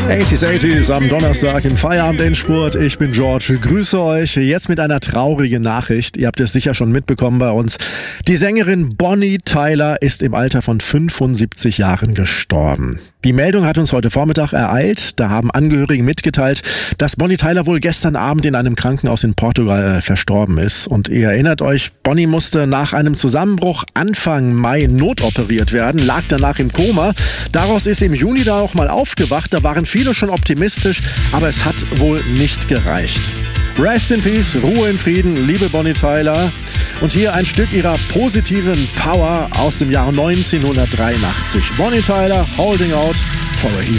80s am Donnerstag im Feierabend-Endspurt. Ich bin George, grüße euch. Jetzt mit einer traurigen Nachricht. Ihr habt es sicher schon mitbekommen bei uns. Die Sängerin Bonnie Tyler ist im Alter von 75 Jahren gestorben. Die Meldung hat uns heute Vormittag ereilt. Da haben Angehörige mitgeteilt, dass Bonnie Tyler wohl gestern Abend in einem Krankenhaus in Portugal verstorben ist. Und ihr erinnert euch, Bonnie musste nach einem Zusammenbruch Anfang Mai notoperiert werden, lag danach im Koma. Daraus ist im Juni da auch mal aufgewacht. Da waren viele schon optimistisch, aber es hat wohl nicht gereicht. Rest in Peace, Ruhe in Frieden, liebe Bonnie Tyler. Und hier ein Stück ihrer positiven Power aus dem Jahr 1983. Bonnie Tyler, Holding Out for a Hero.